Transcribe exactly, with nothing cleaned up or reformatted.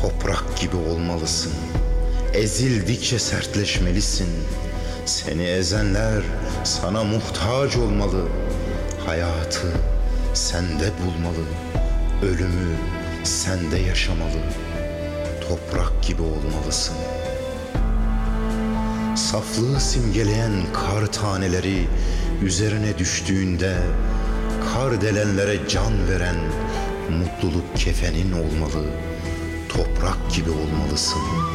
Toprak gibi olmalısın. Ezildikçe sertleşmelisin. Seni ezenler sana muhtaç olmalı. Hayatı sende bulmalı. Ölümü sende yaşamalı. Toprak gibi olmalısın. Saflığı simgeleyen kar taneleri üzerine düştüğünde kar delenlere can veren mutluluk kefenin olmalı. Toprak gibi olmalısın.